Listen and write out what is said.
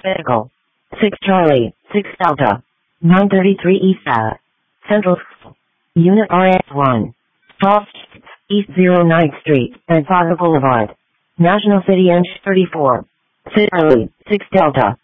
Vehicle. 6 Charlie, 6 Delta. 933 East Ave. Central School. Unit RS1. 12 East 09th Street and Plaza Boulevard. National City Eng 34. 6 Charlie, 6 Delta.